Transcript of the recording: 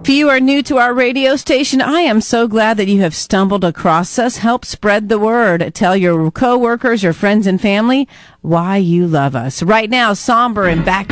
If you are new to our radio station, I am so glad that you have stumbled across us. Help spread the word. Tell your coworkers, your friends and family why you love us. Right now, Somber and Back